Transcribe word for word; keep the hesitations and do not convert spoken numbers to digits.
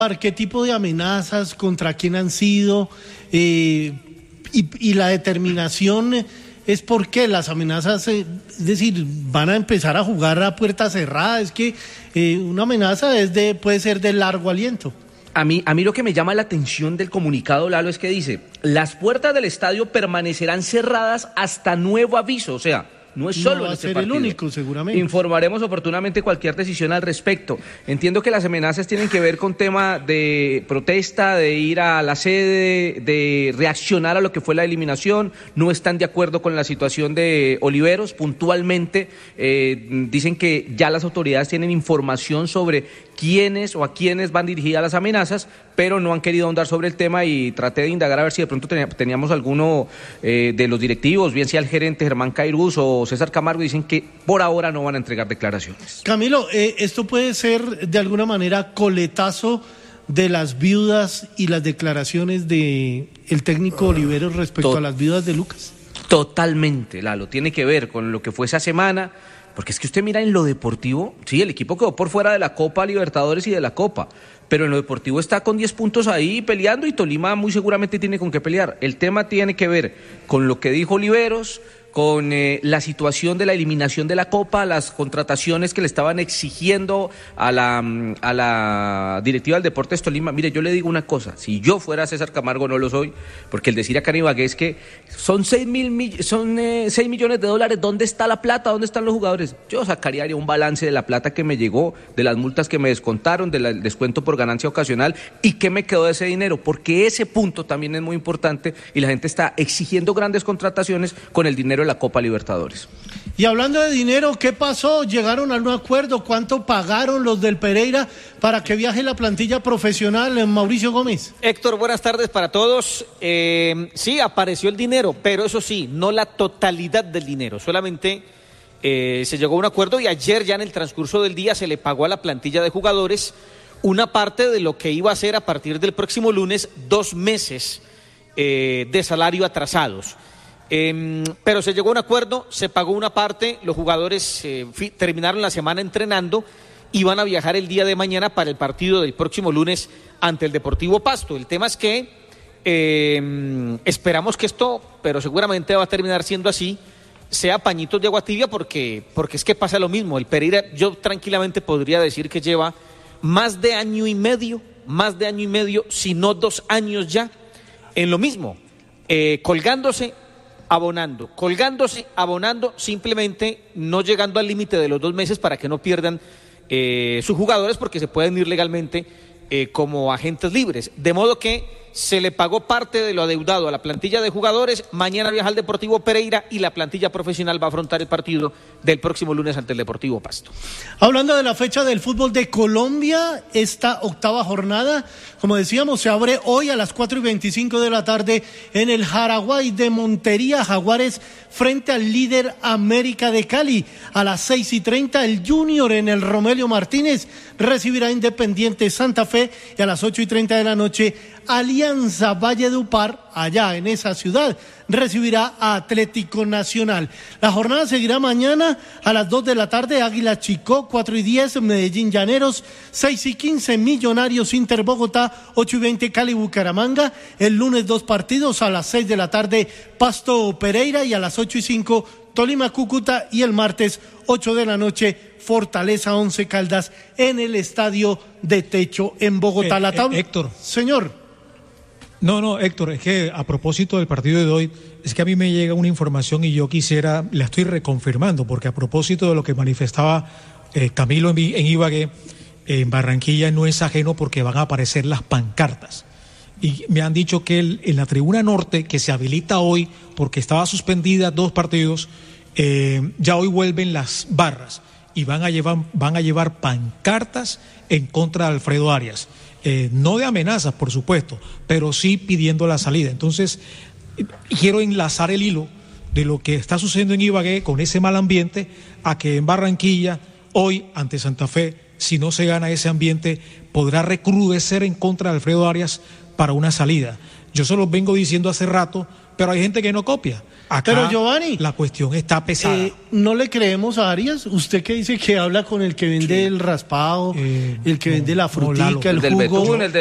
¿Qué tipo de amenazas, contra quién han sido? Eh, y, y la determinación es por qué las amenazas, eh, es decir, van a empezar a jugar a puerta cerrada. Es que eh, una amenaza es de, puede ser de largo aliento. A mí, a mí lo que me llama la atención del comunicado, Lalo, es que dice: las puertas del estadio permanecerán cerradas hasta nuevo aviso. O sea, no es solo no va en a este ser partido. El único, seguramente. Informaremos oportunamente cualquier decisión al respecto. Entiendo que las amenazas tienen que ver con tema de protesta, de ir a la sede, de reaccionar a lo que fue la eliminación. No están de acuerdo con la situación de Oliveros. Puntualmente eh, dicen que ya las autoridades tienen información sobre quiénes o a quiénes van dirigidas las amenazas, pero no han querido ahondar sobre el tema, y traté de indagar a ver si de pronto teníamos alguno eh, de los directivos, bien sea el gerente Germán Cairuz o César Camargo, dicen que por ahora no van a entregar declaraciones. Camilo, eh, esto puede ser de alguna manera coletazo de las viudas y las declaraciones de el técnico Oliveros respecto Tot- a las viudas de Lucas. Totalmente, Lalo, tiene que ver con lo que fue esa semana, porque es que usted mira en lo deportivo, sí, el equipo quedó por fuera de la Copa Libertadores y de la Copa, pero en lo deportivo está con diez puntos ahí peleando, y Tolima muy seguramente tiene con qué pelear. El tema tiene que ver con lo que dijo Oliveros, con eh, la situación de la eliminación de la Copa, las contrataciones que le estaban exigiendo a la, a la directiva del Deportes Tolima. Mire, yo le digo una cosa: si yo fuera César Camargo, no lo soy, porque el decir a Cari Ibagué es que son seis mil, son eh, seis millones de dólares, ¿dónde está la plata? ¿Dónde están los jugadores? Yo sacaría un balance de la plata que me llegó, de las multas que me descontaron, del descuento por ganancia ocasional, y qué me quedó de ese dinero, porque ese punto también es muy importante, y la gente está exigiendo grandes contrataciones con el dinero de la Copa Libertadores. Y hablando de dinero, ¿qué pasó? ¿Llegaron a un acuerdo? ¿Cuánto pagaron los del Pereira para que viaje la plantilla profesional, Mauricio Gómez? Héctor, buenas tardes para todos. Eh, sí, apareció el dinero, pero eso sí, no la totalidad del dinero, solamente eh, se llegó a un acuerdo, y ayer ya en el transcurso del día se le pagó a la plantilla de jugadores una parte de lo que iba a ser a partir del próximo lunes dos meses eh, de salario atrasados. Eh, pero se llegó a un acuerdo, se pagó una parte, los jugadores eh, fi, terminaron la semana entrenando y van a viajar el día de mañana para el partido del próximo lunes ante el Deportivo Pasto. El tema es que eh, esperamos que esto, pero seguramente va a terminar siendo así, sea pañitos de agua tibia, porque, porque es que pasa lo mismo. El Pereira, yo tranquilamente podría decir que lleva más de año y medio, más de año y medio, si no dos años ya, en lo mismo, eh, colgándose, abonando, colgándose, abonando, simplemente no llegando al límite de los dos meses para que no pierdan eh, sus jugadores, porque se pueden ir legalmente eh, como agentes libres. De modo que se le pagó parte de lo adeudado a la plantilla de jugadores. Mañana viaja al Deportivo Pereira y la plantilla profesional va a afrontar el partido del próximo lunes ante el Deportivo Pasto. Hablando de la fecha del fútbol de Colombia, esta octava jornada, como decíamos, se abre hoy a las cuatro y veinticinco de la tarde en el Jaraguay de Montería. Jaguares frente al líder América de Cali. A las seis y treinta el Junior en el Romelio Martínez recibirá Independiente Santa Fe, y a las ocho y treinta de la noche Alianza Valledupar, allá en esa ciudad, recibirá a Atlético Nacional. La jornada seguirá mañana a las dos de la tarde, Águila Chicó, cuatro y diez, Medellín Llaneros, seis y quince, Millonarios Inter Bogotá, ocho y veinte, Cali Bucaramanga. El lunes dos partidos, a las seis de la tarde, Pasto Pereira, y a las ocho y cinco, Tolima Cúcuta, y el martes, ocho de la noche, Fortaleza Once Caldas en el Estadio de Techo en Bogotá. Eh, La tabla... eh, Héctor. Señor. No, no, Héctor, es que a propósito del partido de hoy, es que a mí me llega una información y yo quisiera, la estoy reconfirmando, porque a propósito de lo que manifestaba eh, Camilo en, en Ibagué, en Barranquilla no es ajeno, porque van a aparecer las pancartas. Y me han dicho que el, en la tribuna norte, que se habilita hoy, porque estaba suspendida dos partidos, eh, ya hoy vuelven las barras y van a llevar, van a llevar pancartas en contra de Alfredo Arias. Eh, no de amenazas, por supuesto, pero sí pidiendo la salida. Entonces, quiero enlazar el hilo de lo que está sucediendo en Ibagué con ese mal ambiente a que en Barranquilla, hoy ante Santa Fe, si no se gana ese ambiente, podrá recrudecer en contra de Alfredo Arias para una salida. Yo se lo vengo diciendo hace rato, pero hay gente que no copia. Acá Pero Giovanni, la cuestión está pesada. Eh, ¿No le creemos a Arias? Usted que dice que habla con el que vende el raspado, Eh, el que no, vende la no, frutica, Lalo. el El del jugo. betún, el del